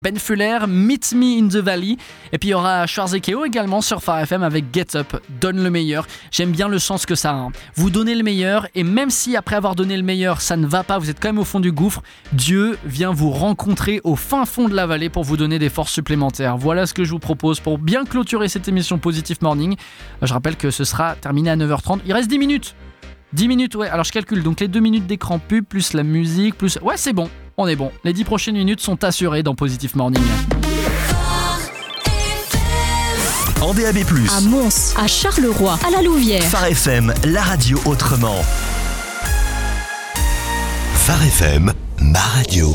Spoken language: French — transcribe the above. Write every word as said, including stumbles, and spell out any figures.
Ben Fuller, Meet Me in the Valley. Et puis il y aura Schwarzekeo également sur Phare F M avec Get Up, donne le meilleur. J'aime bien le sens que ça a. Hein. Vous donnez le meilleur et même si après avoir donné le meilleur, ça ne va pas, vous êtes quand même au fond du gouffre, Dieu vient vous rencontrer au fin fond de la vallée pour vous donner des forces supplémentaires. Voilà ce que je vous propose pour bien clôturer cette émission Positive Morning. Je rappelle que ce sera terminé à neuf heures trente. Il reste dix minutes. dix minutes, ouais. Alors je calcule, donc les deux minutes d'écran pub, plus la musique, plus... Ouais, c'est bon, on est bon. Les dix prochaines minutes sont assurées dans Positive Morning. En D A B plus, à Mons, à Charleroi, à la Louvière. Phare F M, la radio autrement. Phare F M, ma radio.